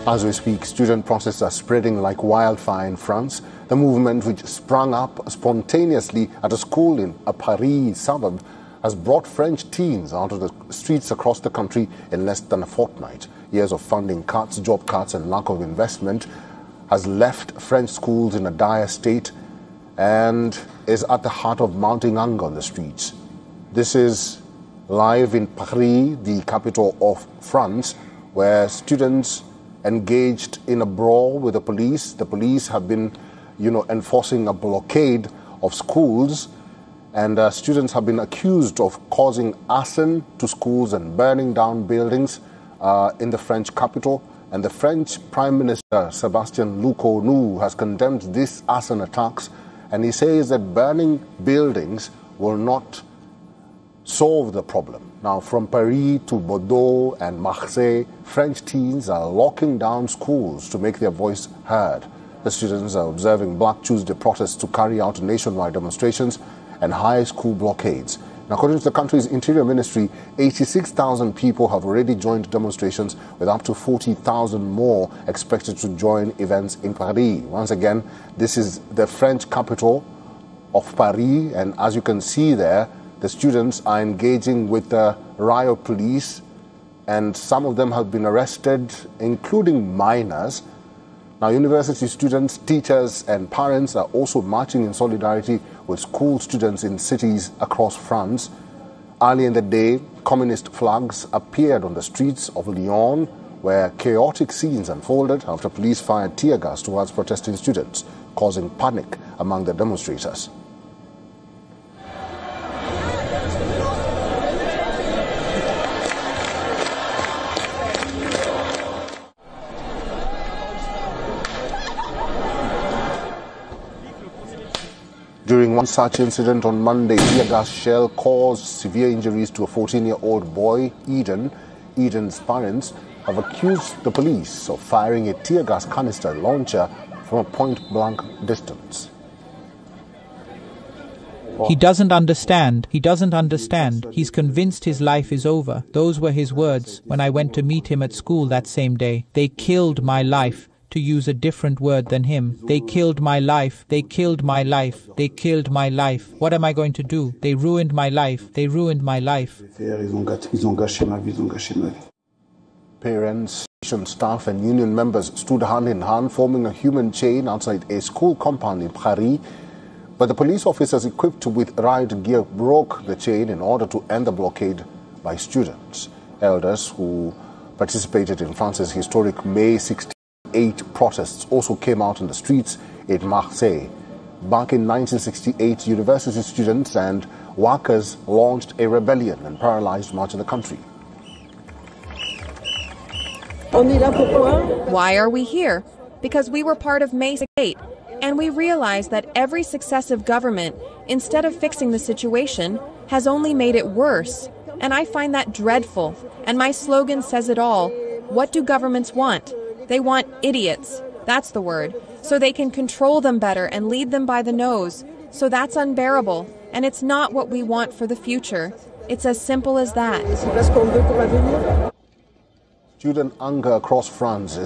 As we speak, student protests are spreading like wildfire in France. The movement, which sprung up spontaneously at a school in a Paris suburb, has brought French teens out of the streets across the country in less than a fortnight. Years of funding cuts, job cuts and lack of investment has left French schools in a dire state and is at the heart of mounting anger on the streets. This is live in Paris, the capital of France, where students engaged in a brawl with the police. The police have been, enforcing a blockade of schools, and students have been accused of causing arson to schools and burning down buildings in the French capital. And the French Prime Minister, Sébastien Lecornu, has condemned these arson attacks, and he says that burning buildings will not solve the problem. Now, from Paris to Bordeaux and Marseille, French teens are locking down schools to make their voice heard. The students are observing Black Tuesday protests to carry out nationwide demonstrations and high school blockades. Now, according to the country's Interior Ministry, 86,000 people have already joined demonstrations, with up to 40,000 more expected to join events in Paris. Once again, this is the French capital of Paris, and as you can see there, the students are engaging with the riot police, and some of them have been arrested, including minors. Now, university students, teachers and parents are also marching in solidarity with school students in cities across France. Early in the day, communist flags appeared on the streets of Lyon, where chaotic scenes unfolded after police fired tear gas towards protesting students, causing panic among the demonstrators. During one such incident on Monday, tear gas shell caused severe injuries to a 14-year-old boy, Eden. Eden's parents have accused the police of firing a tear gas canister launcher from a point-blank distance. He doesn't understand. He doesn't understand. He's convinced his life is over. Those were his words when I went to meet him at school that same day. They killed my life. To use a different word than him. They killed my life. They killed my life. They killed my life. What am I going to do? They ruined my life. They ruined my life. Parents, staff and union members stood hand in hand, forming a human chain outside a school compound in Paris. But the police officers equipped with riot gear broke the chain in order to end the blockade by students. Elders who participated in France's historic May 68 protests also came out on the streets in Marseille. Back in 1968, university students and workers launched a rebellion and paralyzed much of the country. Why are we here? Because we were part of May 68, and we realized that every successive government, instead of fixing the situation, has only made it worse. And I find that dreadful. And my slogan says it all. What do governments want? They want idiots. That's the word. So they can control them better and lead them by the nose. So that's unbearable. And it's not what we want for the future. It's as simple as that. Student anger across France